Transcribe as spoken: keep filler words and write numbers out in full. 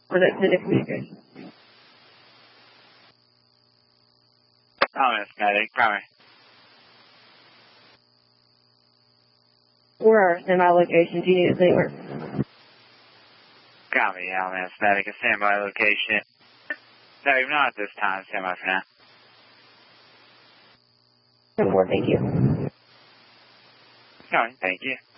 For the extended communication. Thomas, medic, primary. We're semi-location. Do you need us anywhere? Copy, Almas, medic, a standby location. No, not at this time. Standby for now. No more, thank you. All right, thank you.